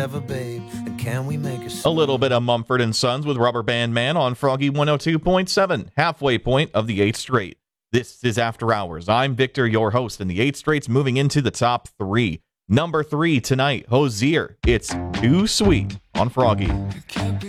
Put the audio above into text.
babe, and can we make a little bit of Mumford and Sons with Rubber Band Man on Froggy 102.7, halfway point of the 8th straight. This is After Hours. I'm Victor, your host, and the 8th straight's moving into the top 3. Number 3 tonight, Hozier. It's Too Sweet on Froggy. Can't be